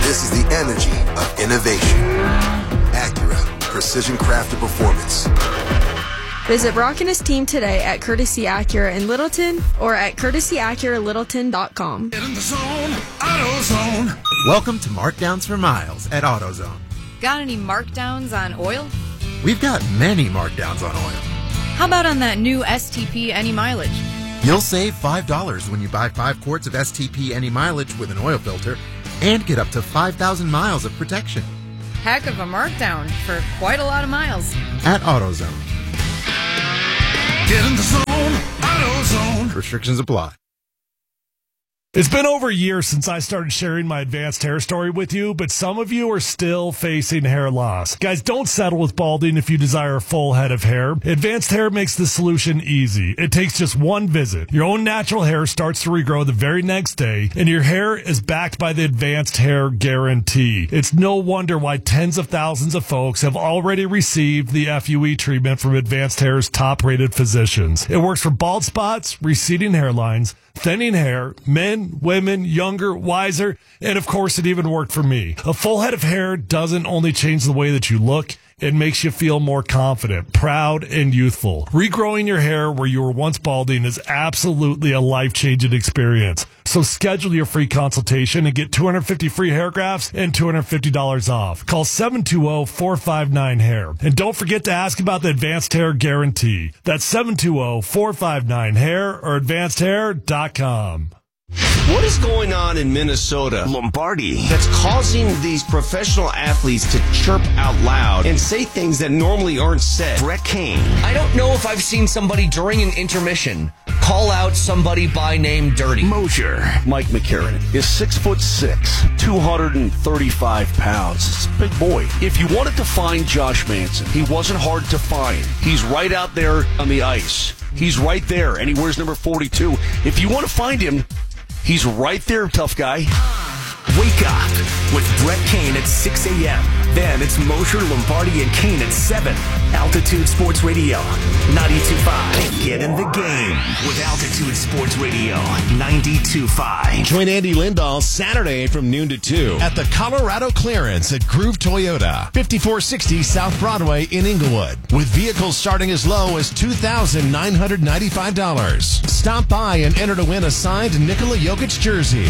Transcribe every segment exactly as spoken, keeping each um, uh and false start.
This is the energy of innovation. Acura, precision crafted performance. Visit Brock and his team today at Courtesy Acura in Littleton or at courtesy acura littleton dot com. Get in the zone, AutoZone. Welcome to Markdowns for Miles at AutoZone. Got any markdowns on oil? We've got many markdowns on oil. How about on that new S T P Any Mileage? You'll save five dollars when you buy five quarts of S T P Any Mileage with an oil filter and get up to five thousand miles of protection. Heck of a markdown for quite a lot of miles. At AutoZone. Get in the zone, AutoZone. Restrictions apply. It's been over a year since I started sharing my advanced hair story with you, but some of you are still facing hair loss. Guys, don't settle with balding if you desire a full head of hair. Advanced Hair makes the solution easy. It takes just one visit. Your own natural hair starts to regrow the very next day, and your hair is backed by the Advanced Hair Guarantee. It's no wonder why tens of thousands of folks have already received the F U E treatment from Advanced Hair's top-rated physicians. It works for bald spots, receding hairlines, thinning hair, men, women, younger, wiser, and of course it even worked for me. A full head of hair doesn't only change the way that you look, it makes you feel more confident, proud, and youthful. Regrowing your hair where you were once balding is absolutely a life-changing experience. So schedule your free consultation and get two hundred fifty free hair grafts and two hundred fifty dollars off. Call seven two zero, four five nine, hair. And don't forget to ask about the Advanced Hair Guarantee. That's seven two zero, four five nine, hair or advanced hair dot com. What is going on in Minnesota, Lombardi, that's causing these professional athletes to chirp out loud and say things that normally aren't said? Brett Kane. I don't know if I've seen somebody during an intermission call out somebody by name dirty. Mosher. Mike McCarron is six foot six, two hundred thirty-five pounds. It's a big boy. If you wanted to find Josh Manson, he wasn't hard to find. He's right out there on the ice. He's right there, and he wears number forty-two. If you want to find him, he's right there, tough guy. Wake up with Brett Kane at six a.m. Then it's Mosher, Lombardi, and Kane at seven. Altitude Sports Radio, ninety-two point five. Get in the game with Altitude Sports Radio, ninety-two point five. Join Andy Lindahl Saturday from noon to two at the Colorado Clearance at Groove Toyota, fifty-four sixty South Broadway in Inglewood, with vehicles starting as low as two thousand nine hundred ninety-five dollars. Stop by and enter to win a signed Nikola Jokic jersey.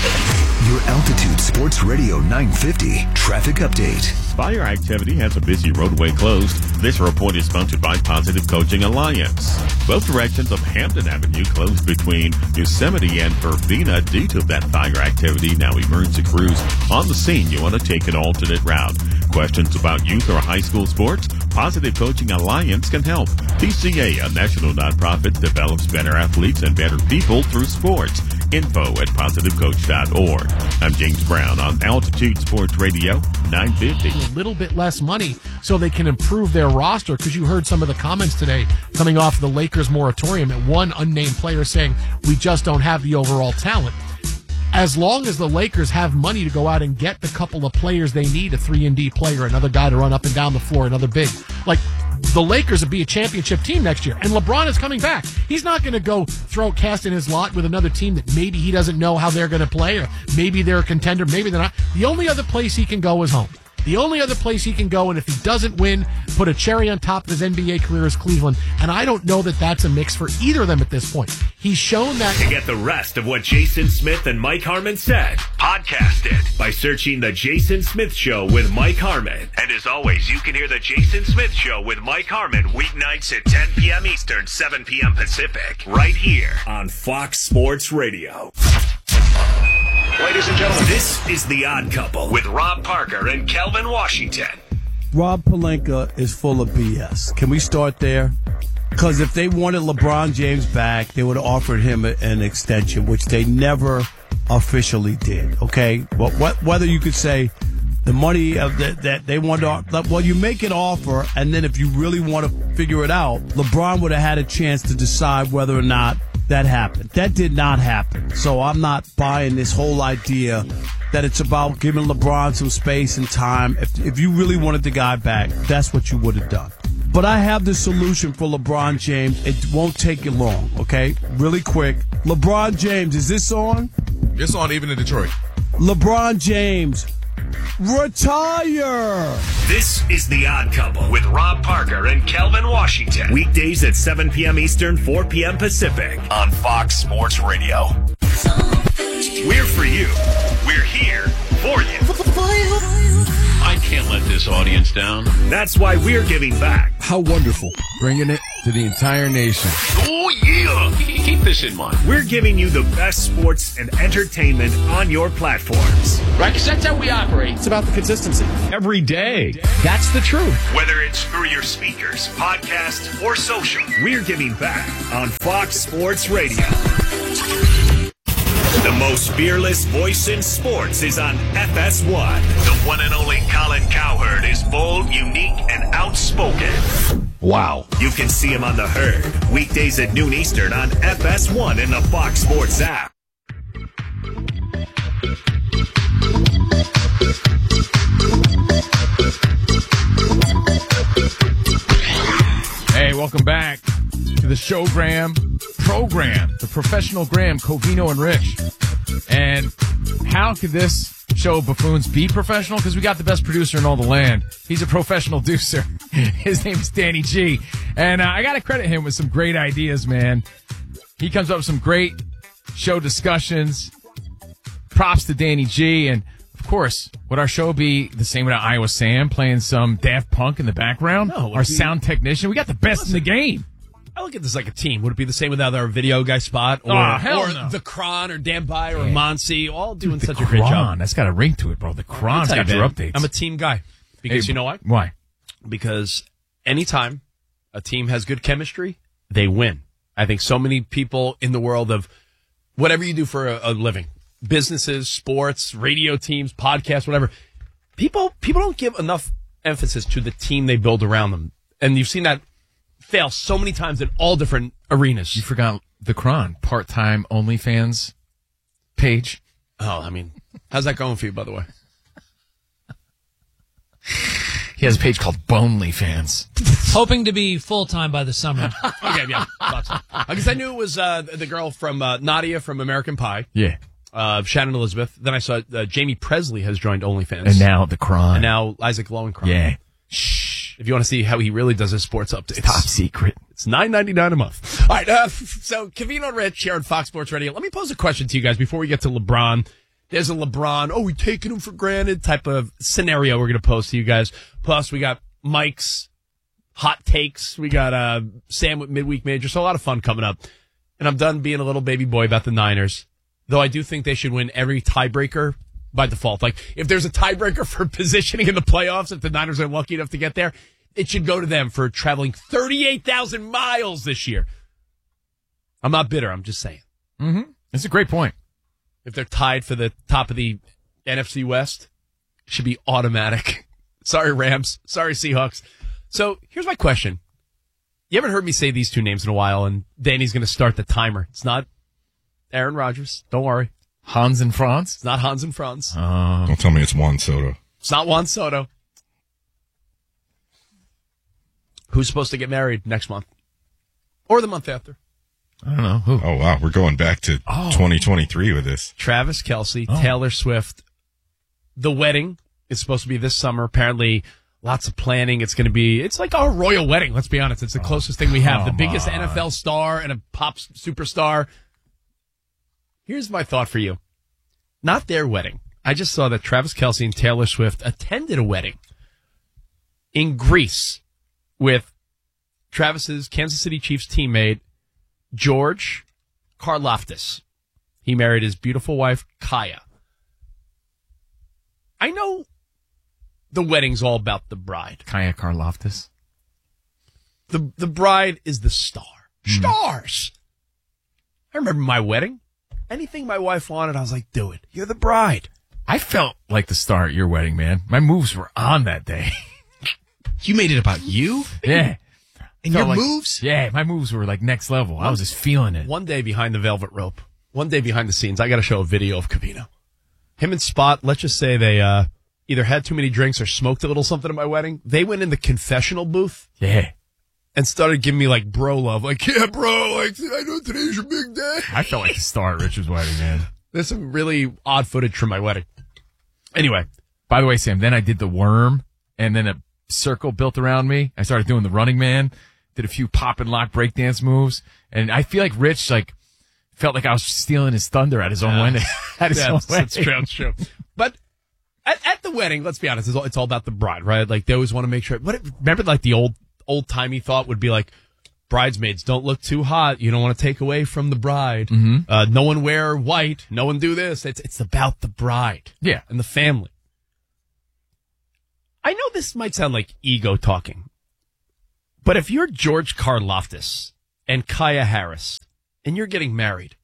Your Altitude Sports Radio nine fifty traffic update. Fire activity has a busy roadway closed. This report is sponsored by Positive Coaching Alliance. Both directions of Hampton Avenue closed between Yosemite and Verbena due to that fire activity. Now emergency crews on the scene. You want to take an alternate route. Questions about youth or high school sports? Positive Coaching Alliance can help. P C A, a national nonprofit, develops better athletes and better people through sports. Info at positive coach dot org. I'm James Brown on Altitude Sports Radio nine fifty. A little bit less money so they can improve their roster, because you heard some of the comments today coming off the Lakers moratorium and one unnamed player saying we just don't have the overall talent. As long as the Lakers have money to go out and get the couple of players they need, a three and D player, another guy to run up and down the floor, another big, like the Lakers would be a championship team next year. And LeBron is coming back. He's not going to go throw cast in his lot with another team that maybe he doesn't know how they're going to play, or maybe they're a contender, maybe they're not. The only other place he can go is home. The only other place he can go, and if he doesn't win, put a cherry on top of his N B A career, is Cleveland. And I don't know that that's a mix for either of them at this point. He's shown that. To get the rest of what Jason Smith and Mike Harmon said, podcast it by searching The Jason Smith Show with Mike Harmon. And as always, you can hear The Jason Smith Show with Mike Harmon weeknights at ten p.m. Eastern, seven p.m. Pacific, right here on Fox Sports Radio. Ladies and gentlemen, this is The Odd Couple with Rob Parker and Kelvin Washington. Rob Pelinka is full of B S. Can we start there? Because if they wanted LeBron James back, they would have offered him a, an extension, which they never officially did. Okay, well, what, whether you could say the money of the, that they want to, well, you make an offer, and then if you really want to figure it out, LeBron would have had a chance to decide whether or not that happened. That did not happen. So I'm not buying this whole idea that it's about giving LeBron some space and time. If, if you really wanted the guy back, that's what you would have done. But I have the solution for LeBron James. It won't take you long, okay? Really quick. LeBron James, is this on? It's on even in Detroit. LeBron James, retire. This is The Odd Couple with Rob Parker and Kelvin Washington. Weekdays at seven p.m. Eastern, four p.m. Pacific on Fox Sports Radio. We're for you. We're here for you. I can't let this audience down. That's why we're giving back. How wonderful. Bringing it to the entire nation. Oh, yeah. Keep this in mind. We're giving you the best sports and entertainment on your platforms. Right, because that's how we operate. It's about the consistency. Every day. That's the truth. Whether it's through your speakers, podcast, or social, we're giving back on Fox Sports Radio. The most fearless voice in sports is on F S one. The one and only Colin Cowherd is bold, unique, and outspoken. Wow. You can see him on The Herd, weekdays at noon Eastern on F S one and the Fox Sports app. Hey, welcome back to the Showgram program, the professional Graham, Covino, and Rich. And how could this show of buffoons be professional? Because we got the best producer in all the land. He's a professional deucer. His name is Danny G. And uh, I got to credit him with some great ideas, man. He comes up with some great show discussions. Props to Danny G. And, of course, would our show be the same without Iowa Sam playing some Daft Punk in the background? No, our be... sound technician. We got the best Listen. in the game. I look at this like a team. Would it be the same without our video guy Spot or, oh, hell or no. the Kron or Dan By or yeah. Monsi, all doing Dude, such the a great Kron, job? That's got a ring to it, bro. The Kron's got you, your man, updates. I'm a team guy because hey, you know why? Why? Because anytime a team has good chemistry, they win. I think so many people in the world of whatever you do for a, a living, businesses, sports, radio teams, podcasts, whatever, people people don't give enough emphasis to the team they build around them. And you've seen that fail so many times in all different arenas. You forgot the Kron, part-time OnlyFans page. Oh, I mean, how's that going for you, by the way? He has a page called BonelyFans. Hoping to be full-time by the summer. Okay, yeah. Because I knew it was uh, the girl from uh, Nadia from American Pie. Yeah. Uh, Shannon Elizabeth. Then I saw uh, Jamie Presley has joined OnlyFans. And now the Kron. And now Isaac Lowenkron. Yeah. Shh. If you want to see how he really does his sports updates. It's top secret. It's nine ninety-nine a month. All right, uh, so Covino and Rich here on Fox Sports Radio. Let me pose a question to you guys before we get to LeBron. There's a LeBron, oh, we're taking him for granted type of scenario we're going to pose to you guys. Plus, we got Mike's hot takes. We got uh, Sam with Midweek Major. So a lot of fun coming up. And I'm done being a little baby boy about the Niners, though I do think they should win every tiebreaker by default. Like, if there's a tiebreaker for positioning in the playoffs, if the Niners are lucky enough to get there, it should go to them for traveling thirty-eight thousand miles this year. I'm not bitter. I'm just saying. Mm-hmm. That's a great point. If they're tied for the top of the N F C West, it should be automatic. Sorry, Rams. Sorry, Seahawks. So here's my question. You haven't heard me say these two names in a while, and Danny's going to start the timer. It's not Aaron Rodgers. Don't worry. Hans and Franz? It's not Hans and Franz. Uh, Don't tell me it's Juan Soto. It's not Juan Soto. Who's supposed to get married next month? Or the month after? I don't know. Who? Oh, wow. We're going back to oh. twenty twenty-three with this. Travis Kelce, oh. Taylor Swift. The wedding is supposed to be this summer. Apparently, lots of planning. It's going to be, it's like our royal wedding, let's be honest. It's the closest thing we have. The biggest on. N F L star and a pop superstar. Here's my thought for you. Not their wedding. I just saw that Travis Kelce and Taylor Swift attended a wedding in Greece with Travis's Kansas City Chiefs teammate, George Karlaftis. He married his beautiful wife, Kaya. I know the wedding's all about the bride. Kaya Karlaftis. The the bride is the star. Mm. Stars! I remember my wedding. Anything my wife wanted, I was like, do it. You're the bride. I felt like the star at your wedding, man. My moves were on that day. You made it about you? Yeah. And your like, moves? Yeah, my moves were like next level. One, I was just feeling it. One day behind the velvet rope. One day behind the scenes. I got to show a video of Covino. Him and Spot, let's just say they uh, either had too many drinks or smoked a little something at my wedding. They went in the confessional booth. Yeah. And started giving me like bro love. Like, yeah, bro, like, I know today's your big day. I felt like the star at Richard's wedding, man. There's some really odd footage from my wedding. Anyway. By the way, Sam, then I did the worm, and then a circle built around me. I started doing the running man, did a few pop and lock breakdance moves, and I feel like Rich like felt like I was stealing his thunder at his own Yeah. wedding. At his Yeah, own that's, that's wedding. true. That's true. But at, at the wedding, let's be honest, it's all, it's all about the bride, right? Like they always want to make sure. What remember, like the old old timey thought would be like, bridesmaids don't look too hot. You don't want to take away from the bride. Mm-hmm. Uh, no one wear white. No one do this. It's it's about the bride. Yeah, and the family. I know this might sound like ego talking, but if you're George Karlaftis and Kaya Harris and you're getting married,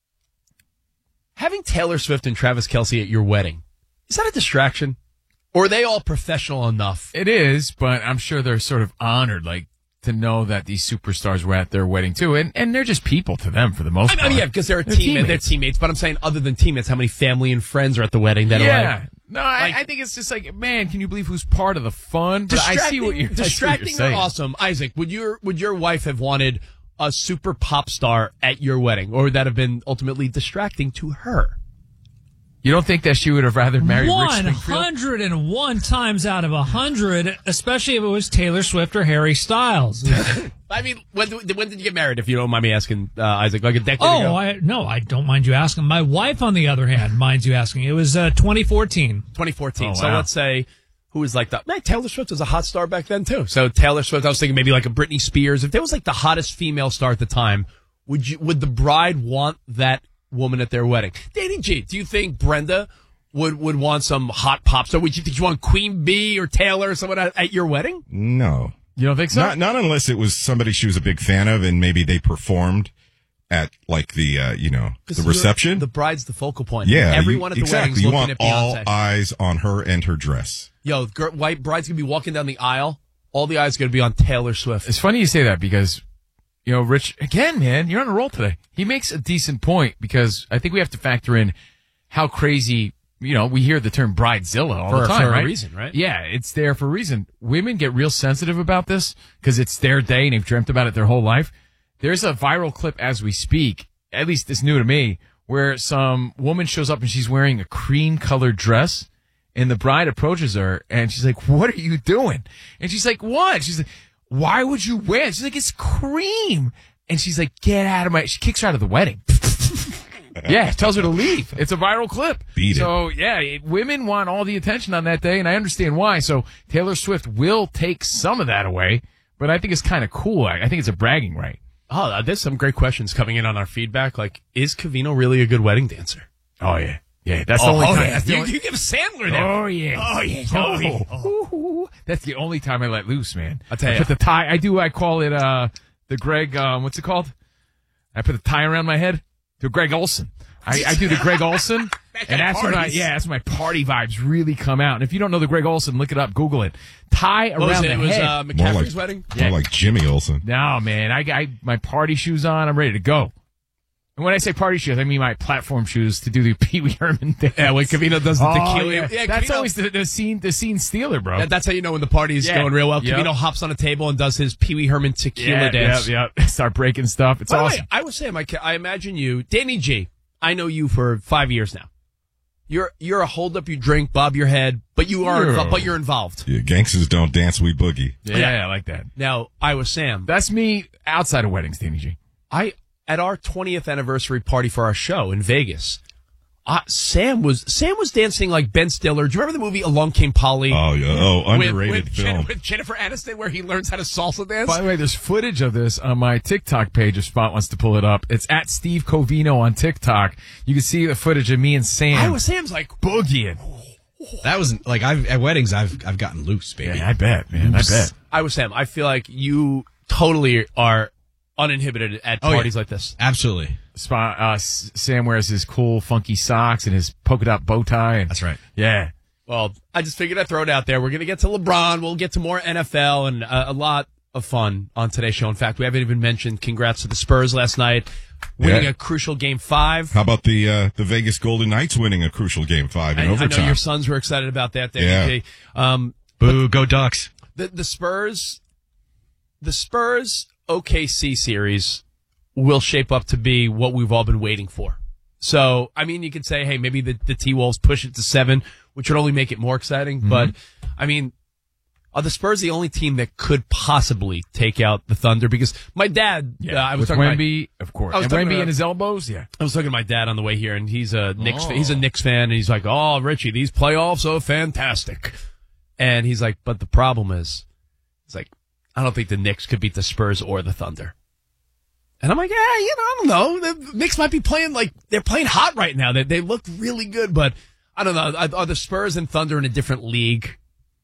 having Taylor Swift and Travis Kelce at your wedding, is that a distraction? Or are they all professional enough? It is, but I'm sure they're sort of honored, like, to know that these superstars were at their wedding too, and and they're just people to them for the most I part. mean, yeah, because they're a They're team and they're teammates. teammates. But I'm saying, other than teammates, how many family and friends are at the wedding that yeah. are like, No, I, I think it's just like, man, can you believe who's part of the fun? But I see what you're, I see what you're distracting or saying. awesome. Isaac, would your would your wife have wanted a super pop star at your wedding, or would that have been ultimately distracting to her? You don't think that she would have rather married Rick one Springfield? hundred one times out of one hundred, especially if it was Taylor Swift or Harry Styles. I mean, when when did you get married? If you don't mind me asking, uh, Isaac, like a decade Oh, ago. I, no, I don't mind you asking. My wife, on the other hand, minds you asking. It was uh, twenty fourteen. twenty fourteen. Oh, So wow. let's say, who was like the, man, Taylor Swift was a hot star back then too. So Taylor Swift, I was thinking maybe like a Britney Spears. If there was like the hottest female star at the time, would you, would the bride want that woman at their wedding? Danny G, do you think Brenda would, would want some hot pop star? Would you, did you want Queen Bee or Taylor or someone at, at your wedding? No. You don't think so? Not, not unless it was somebody she was a big fan of and maybe they performed at like the, uh, you know, the you're- reception. The bride's the focal point. Yeah. Everyone you, at the exactly. wedding's You looking want at all Beyonce. eyes on her and her dress. Yo, gr- white bride's gonna be walking down the aisle. All the eyes are gonna be on Taylor Swift. It's funny you say that because, you know, Rich, again, man, you're on a roll today. He makes a decent point because I think we have to factor in how crazy, you know, we hear the term bridezilla all For- the time, for a right? reason, right? Yeah, it's there for a reason. Women get real sensitive about this because it's their day and they've dreamt about it their whole life. There's a viral clip as we speak, at least it's new to me, where some woman shows up and she's wearing a cream colored dress. And the bride approaches her, and she's like, "What are you doing?" And she's like, "What?" She's like, "Why would you wear it?" She's like, "It's cream." And she's like, "Get out of my..." She kicks her out of the wedding. Yeah, tells her to leave. It's a viral clip. Beat it. So, yeah, it, women want all the attention on that day, and I understand why. So Taylor Swift will take some of that away, but I think it's kind of cool. I, I think it's a bragging right. Oh, uh, there's some great questions coming in on our feedback. Like, is Covino really a good wedding dancer? Oh, yeah. Yeah, that's oh, the only oh, time. yeah. That's the You, only- you give Sandler that. Oh yeah. Oh, yeah. Oh, Oh, yeah. Ooh, that's the only time I let loose, man. I'll tell I ya. put the tie. I do. I call it uh the Greg. Um, what's it called? I put the tie around my head. The Greg Olson. I, I do the Greg Olson, and that's when I parties. yeah, that's when my party vibes really come out. And if you don't know the Greg Olson, look it up, Google it. Tie What was around it? the It was head. uh, More McCaffrey's like, wedding? more like Jimmy Olsen. No, man. I I my party shoes on. I'm ready to go. And when I say party shoes, I mean my platform shoes to do the Pee Wee Herman dance. Yeah, when Covino does the Oh, tequila. yeah. Yeah, That's Covino- always the, the scene the scene stealer, bro. That- that's how you know when the party is Yeah. going real well. Yep. Covino hops on a table and does his Pee Wee Herman tequila yeah, dance. Yeah, yeah. Start breaking stuff. It's By the awesome. way, I was saying, I, I imagine you, Danny G. I know you for five years now. You're you're a hold up, you drink, bob your head, but you are, Yeah. invo- but you're involved. Yeah, gangsters don't dance, we boogie. Yeah, yeah, I like that. Now, I was Sam. That's me outside of weddings, Danny G. I at our twentieth anniversary party for our show in Vegas. Uh, Sam was Sam was dancing like Ben Stiller. Do you remember the movie Along Came Polly? Oh, yeah. Oh, With- underrated with, film. Jen- with Jennifer Aniston, where he learns how to salsa dance. By the way, there's footage of this on my TikTok page if Spot wants to pull it up. It's at Steve Covino on TikTok. You can see the footage of me and Sam. I was Sam's like boogieing. That was like I've at weddings I've I've gotten loose, baby. Yeah, I bet, man. I bet. I was Sam. I feel like you totally are uninhibited at Oh, yeah. parties like this. Absolutely. Spot, uh, S- Sam wears his cool, funky socks and his polka dot bow tie. And, That's right. Yeah. Well, I just figured I'd throw it out there. We're going to get to LeBron. We'll get to more N F L and a, a lot of fun on today's show. In fact, we haven't even mentioned congrats to the Spurs last night, winning Yeah. a crucial game five. How about the uh, the Vegas Golden Knights winning a crucial game five in I, I overtime? know your sons were excited about that. There, Yeah. D J. Um, Boo, go Ducks. the the Spurs, the Spurs O K C series will shape up to be what we've all been waiting for. So, I mean, you could say, hey, maybe the, the T-Wolves push it to seven. which would only make it more exciting. Mm-hmm. But, I mean, are the Spurs the only team that could possibly take out the Thunder? Because my dad, Yeah, uh, I was with talking Wemby, about, of course. I was And talking Wemby about- and his elbows, yeah. I was talking to my dad on the way here, and he's a Knicks. Oh. He's a Knicks fan, and he's like, "Oh, Richie, these playoffs are fantastic." And he's like, "But the problem is, it's like I don't think the Knicks could beat the Spurs or the Thunder." And I'm like, "Yeah, you know, I don't know. The Knicks might be playing like they're playing hot right now. They they look really good, but I don't know. Are the Spurs and Thunder in a different league?"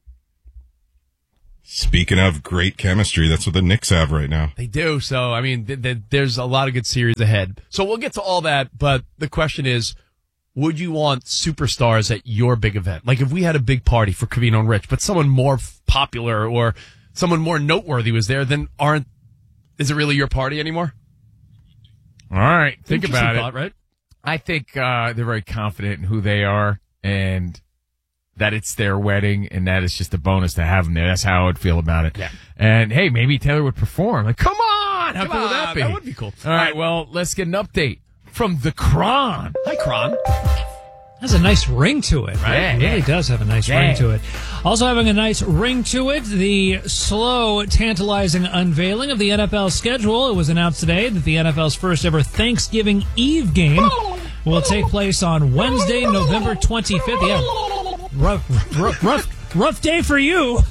Speaking of great chemistry, that's what the Knicks have right now. They do. So, I mean, th- th- there's a lot of good series ahead. So we'll get to all that. But the question is, would you want superstars at your big event? Like if we had a big party for Covino and Rich, but someone more f- popular or someone more noteworthy was there, then aren't, is it really your party anymore? All right. Think Interesting about it. thought, right? I think uh, they're very confident in who they are and that it's their wedding and that it's just a bonus to have them there. That's how I would feel about it. Yeah. And hey, maybe Taylor would perform. Like, come on! How Come cool would that on, be? that would be cool. All right, well, let's get an update from the Kron. Hi, Kron. Has a nice ring to it, right? Yeah, It really yeah. does have a nice Yeah. ring to it. Also having a nice ring to it, the slow, tantalizing unveiling of the N F L schedule. It was announced today that the N F L's first ever Thanksgiving Eve game will take place on Wednesday, November twenty-fifth. Yeah, rough, rough, rough, rough day for you,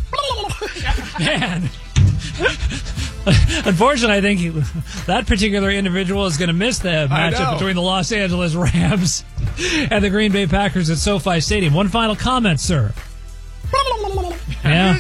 man. Unfortunately, I think he, that particular individual is going to miss the I matchup know. between the Los Angeles Rams and the Green Bay Packers at SoFi Stadium. One final comment, sir. Yeah.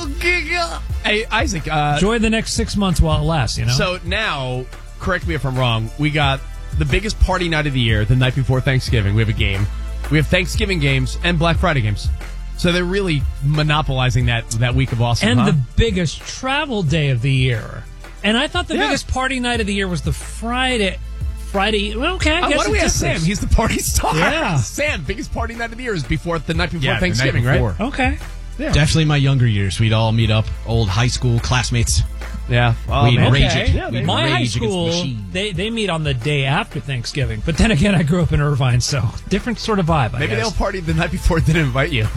Hey, Isaac. Uh, Enjoy the next six months while it lasts, you know? So now, correct me if I'm wrong, we got the biggest party night of the year, the night before Thanksgiving. We have a game. We have Thanksgiving games and Black Friday games. So they're really monopolizing that, that week of awesome, and huh? the biggest travel day of the year. And I thought the Yeah. biggest party night of the year was the Friday. Friday. Well, okay, I Oh, guess why do we it ask Sam? differs. He's the party star. Yeah. Sam, biggest party night of the year is before the night before Yeah, the night Thanksgiving, before. right? Okay. Yeah. Definitely my younger years. We'd all meet up, old high school classmates. Yeah. Oh, We'd man. rage Okay. it. Yeah, We'd My rage high against the school, machine. they, they meet on the day after Thanksgiving. But then again, I grew up in Irvine, so different sort of vibe, I Maybe guess. they'll party the night before and didn't invite you.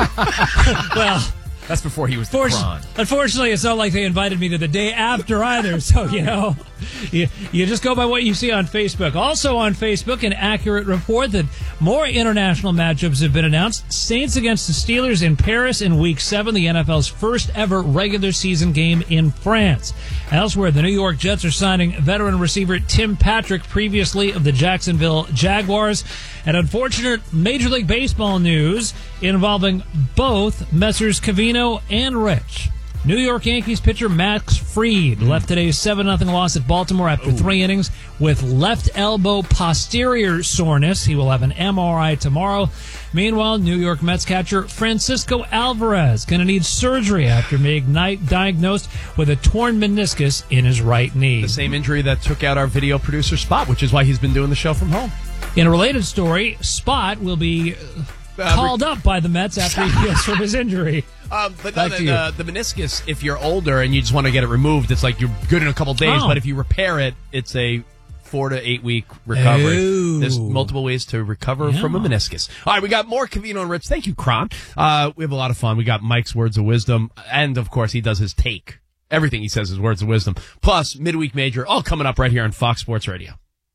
Well, That's before he was the fortu- Kron. unfortunately, it's not like they invited me to the day after either. So, you know, you, you just go by what you see on Facebook. Also on Facebook, an accurate report that more international matchups have been announced. Saints against the Steelers in Paris in Week seven, the N F L's first ever regular season game in France. Elsewhere, the New York Jets are signing veteran receiver Tim Patrick, previously of the Jacksonville Jaguars. And unfortunate Major League Baseball news involving both Messrs. Covino and Rich. New York Yankees pitcher Max Fried left today's seven nothing loss at Baltimore after three innings with left elbow posterior soreness. He will have an M R I tomorrow. Meanwhile, New York Mets catcher Francisco Alvarez going to need surgery after being night diagnosed with a torn meniscus in his right knee. The same injury that took out our video producer Spot, which is why he's been doing the show from home. In a related story, Spot will be uh, called up by the Mets after he heals from his injury. Um, but no, Back the, to you. the, the meniscus, if you're older and you just want to get it removed, it's like you're good in a couple days. Oh. But if you repair it, it's a four to eight week recovery. Oh. There's multiple ways to recover Yeah. from a meniscus. All right, we got more Covino and Rich. Thank you, Kron. Uh, we have a lot of fun. We got Mike's words of wisdom, and of course, he does his take. Everything he says is words of wisdom. Plus, midweek major, all coming up right here on Fox Sports Radio.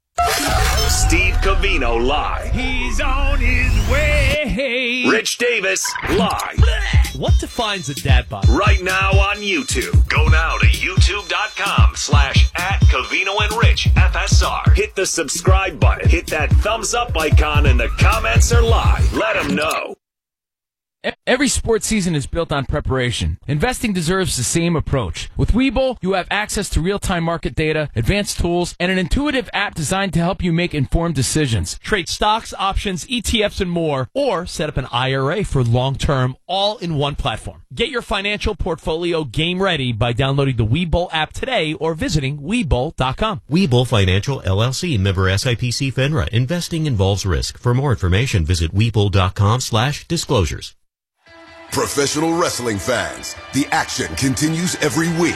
Steve Covino live. He's on his way. Rich Davis live. What defines a dad bod? Right now on YouTube. Go now to youtube.com slash at Covino and Rich F S R. Hit the subscribe button. Hit that thumbs up icon and the comments are live. Let them know. Every sports season is built on preparation. Investing deserves the same approach. With Webull, you have access to real-time market data, advanced tools, and an intuitive app designed to help you make informed decisions. Trade stocks, options, E T Fs, and more, or set up an I R A for long-term, all in one platform. Get your financial portfolio game ready by downloading the Webull app today or visiting Webull dot com. Webull Financial, L L C, member S I P C FINRA. Investing involves risk. For more information, visit Webull.com slash disclosures. Professional wrestling fans, the action continues every week.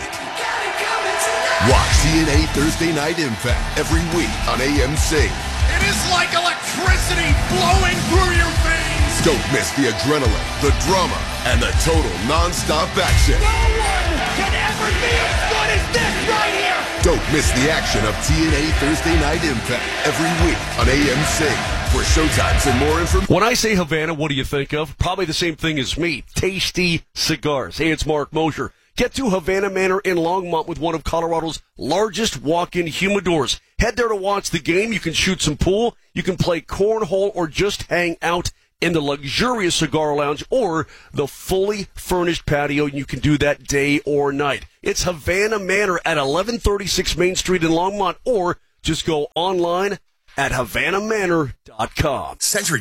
Watch T N A Thursday Night Impact every week on A M C. It is like electricity flowing through your veins. Don't miss the adrenaline, the drama, and the total non-stop action. No one can ever be as good as this right here! Don't miss the action of T N A Thursday Night Impact every week on A M C. For showtimes and more information. When I say Havana, what do you think of? Probably the same thing as me. Tasty cigars. Hey, it's Mark Mosher. Get to Havana Manor in Longmont with one of Colorado's largest walk-in humidors. Head there to watch the game. You can shoot some pool. You can play cornhole or just hang out in the luxurious cigar lounge or the fully furnished patio. You can do that day or night. It's Havana Manor at eleven thirty-six Main Street in Longmont, or just go online at havana manor dot com. Century